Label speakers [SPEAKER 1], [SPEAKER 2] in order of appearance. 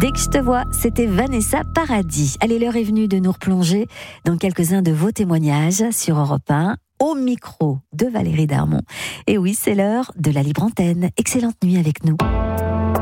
[SPEAKER 1] Dès que je te vois, c'était Vanessa Paradis. Allez, l'heure est venue de nous replonger dans quelques-uns de vos témoignages sur Europe 1, au micro de Valérie Darmon. Et oui, c'est l'heure de la libre antenne. Excellente nuit avec nous.